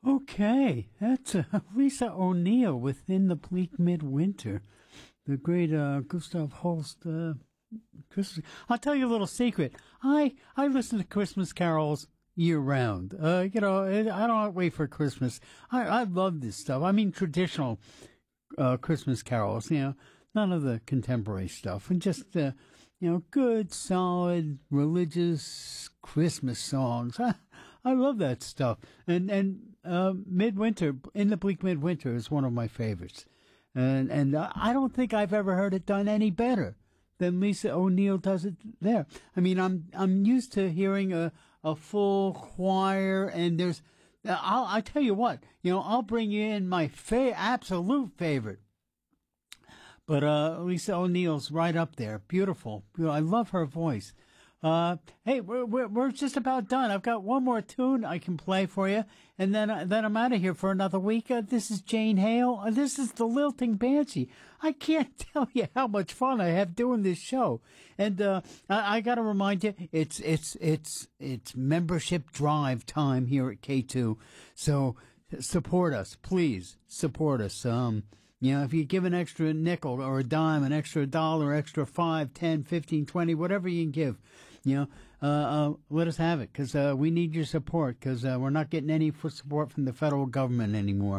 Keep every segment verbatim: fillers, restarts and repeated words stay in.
Okay, that's uh, Lisa O'Neill with In the Bleak Midwinter. The great uh, Gustav Holst uh, Christmas. I'll tell you a little secret. I, I listen to Christmas carols year round. Uh, you know, I don't wait for Christmas. I, I love this stuff. I mean, traditional uh, Christmas carols, you know, none of the contemporary stuff. And just, uh, you know, good, solid, religious Christmas songs. I, I love that stuff. And, and, uh, Midwinter, In the Bleak Midwinter is one of my favorites. And, and uh, I don't think I've ever heard it done any better than Lisa O'Neill does it there. I mean, I'm, I'm used to hearing a, a full choir, and there's, I'll, I'll tell you what, you know, I'll bring you in my fa- absolute favorite. But, uh, Lisa O'Neill's right up there. Beautiful. I love her voice. Uh, hey, we're, we're, we're just about done. I've got one more tune I can play for you, and then, uh, then I'm out of here for another week. Uh, this is Jane Hale. Uh, this is the Lilting Banshee. I can't tell you how much fun I have doing this show. And, uh, I, I gotta remind you, it's, it's, it's, it's membership drive time here at K two. So support us, please support us. Um, You know, if you give an extra nickel or a dime, an extra dollar, extra five, ten, fifteen, twenty, whatever you can give, you know, uh, uh, let us have it, because uh, we need your support, because uh, we're not getting any support from the federal government anymore.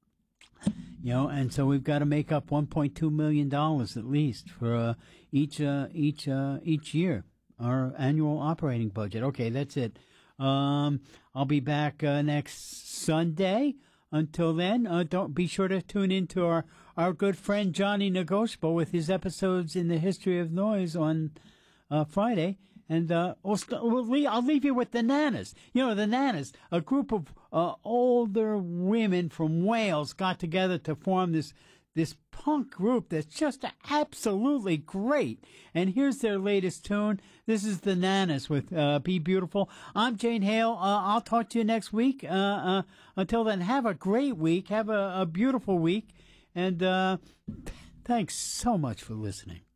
You know, and so we've got to make up one point two million dollars at least for uh, each uh, each uh, each year, our annual operating budget. Okay, that's it. Um, I'll be back uh, next Sunday. Until then, uh, don't be sure to tune in to our, our good friend Johnny Negotiable with his episodes in the History of Noise on uh, Friday. And uh, we'll st- we'll leave, I'll leave you with the Nanas. You know, the Nanas, a group of uh, older women from Wales got together to form this this punk group that's just absolutely great. And here's their latest tune. This is the Nanas with uh, Be Beautiful. I'm Jane Hale. Uh, I'll talk to you next week. Uh, uh, until then, have a great week. Have a, a beautiful week. And uh, thanks so much for listening.